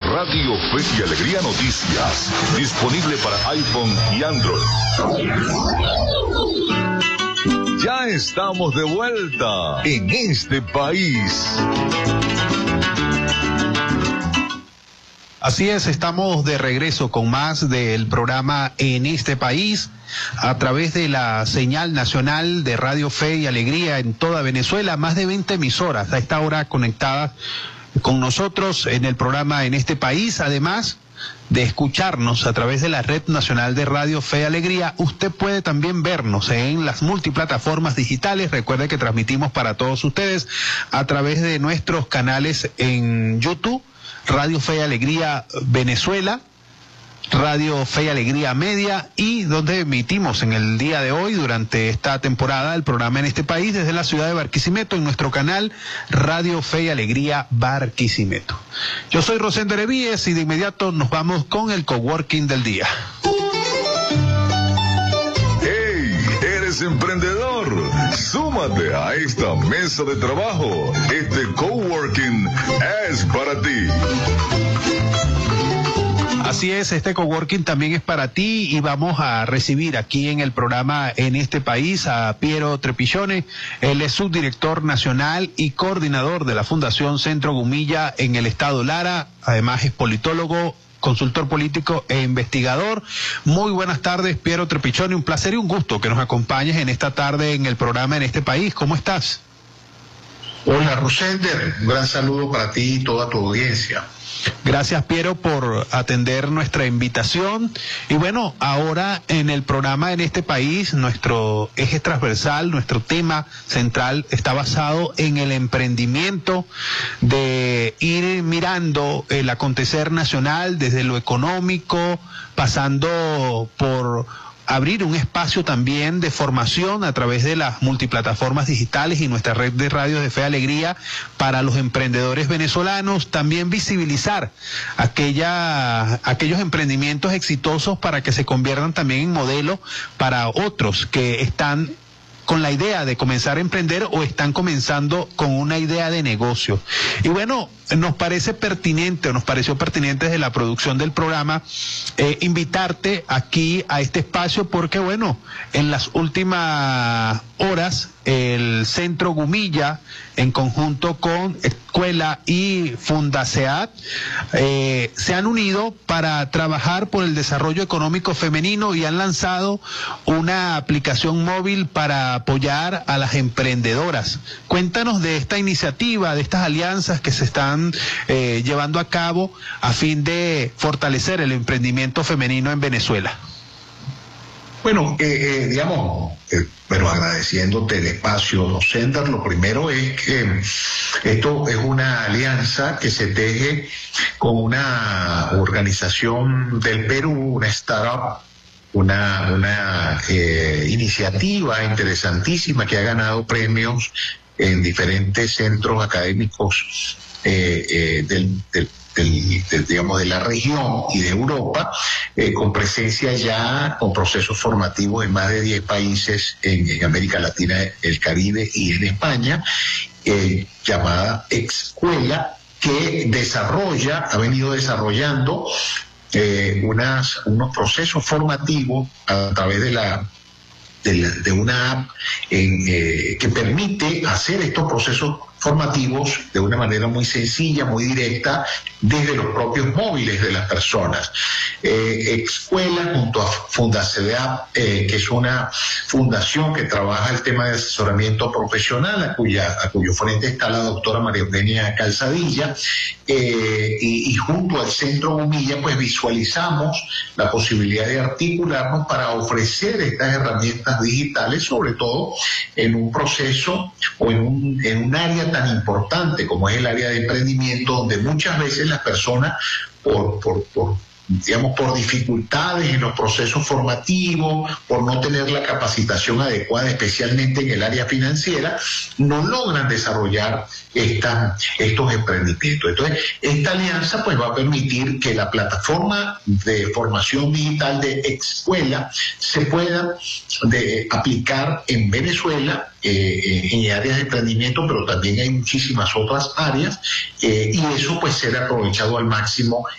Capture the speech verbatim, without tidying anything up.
Radio Fe y Alegría Noticias, disponible para iPhone y Android. Ya estamos de vuelta en este país. Así es, estamos de regreso con más del programa En este país a través de la señal nacional de Radio Fe y Alegría en toda Venezuela, más de veinte emisoras a esta hora conectadas con nosotros en el programa En este país, además de escucharnos a través de la red nacional de Radio Fe y Alegría. Usted puede también vernos en las multiplataformas digitales. Recuerde que transmitimos para todos ustedes a través de nuestros canales en YouTube, Radio Fe y Alegría Venezuela, Radio Fe y Alegría Media, y donde emitimos en el día de hoy, durante esta temporada, el programa En este país desde la ciudad de Barquisimeto, en nuestro canal Radio Fe y Alegría Barquisimeto. Yo soy Rosendo Erevíes y de inmediato nos vamos con el coworking del día. ¡Hey! ¿Eres emprendedor? Súmate a esta mesa de trabajo. Este coworking es para ti. Así es, este coworking también es para ti y vamos a recibir aquí en el programa En este país a Piero Trepillone. Él es subdirector nacional y coordinador de la Fundación Centro Gumilla en el estado Lara. Además es politólogo, consultor político e investigador. Muy buenas tardes, Piero Trepillone. Un placer y un gusto que nos acompañes en esta tarde en el programa En este país. ¿Cómo estás? Hola, Rosender. Un gran saludo para ti y toda tu audiencia. Gracias, Piero, por atender nuestra invitación. Y bueno, ahora en el programa En este país, nuestro eje transversal, nuestro tema central está basado en el emprendimiento, de ir mirando el acontecer nacional desde lo económico, pasando por abrir un espacio también de formación a través de las multiplataformas digitales y nuestra red de radios de Fe y Alegría para los emprendedores venezolanos, también visibilizar aquella, aquellos emprendimientos exitosos para que se conviertan también en modelo para otros que están con la idea de comenzar a emprender o están comenzando con una idea de negocio. Y bueno, nos parece pertinente, o nos pareció pertinente desde la producción del programa, eh, invitarte aquí a este espacio porque, bueno, en las últimas horas, el Centro Gumilla, en conjunto con Escuela y Fundaseat, eh, se han unido para trabajar por el desarrollo económico femenino y han lanzado una aplicación móvil para apoyar a las emprendedoras. Cuéntanos de esta iniciativa, de estas alianzas que se están eh, llevando a cabo a fin de fortalecer el emprendimiento femenino en Venezuela. Bueno, eh, eh, digamos, eh, pero agradeciéndote el espacio, Sender, lo primero es que esto es una alianza que se teje con una organización del Perú, una startup, una, una eh, iniciativa interesantísima que ha ganado premios en diferentes centros académicos eh, eh, del, del Del, del, digamos, de la región y de Europa, eh, con presencia ya, con procesos formativos en más de diez países en, en América Latina, el Caribe y en España, eh, llamada Escuela, que desarrolla, ha venido desarrollando eh, unas, unos procesos formativos a través de la de, la, de una app en, eh, que permite hacer estos procesos formativos de una manera muy sencilla, muy directa, desde los propios móviles de las personas. Eh, Escuela junto a Fundaseat, eh, que es una fundación que trabaja el tema de asesoramiento profesional, a, cuya, a cuyo frente está la doctora María Eugenia Calzadilla, eh, y, y junto al Centro Gumilla, pues visualizamos la posibilidad de articularnos para ofrecer estas herramientas digitales, sobre todo en un proceso o en un, en un área tan importante como es el área de emprendimiento, donde muchas veces las personas por, por, por digamos, por dificultades en los procesos formativos, por no tener la capacitación adecuada, especialmente en el área financiera, no logran desarrollar esta, estos emprendimientos. Entonces, esta alianza pues va a permitir que la plataforma de formación digital de Escuela se pueda de, aplicar en Venezuela, eh, en áreas de emprendimiento, pero también hay muchísimas otras áreas, eh, y eso pues ser aprovechado al máximo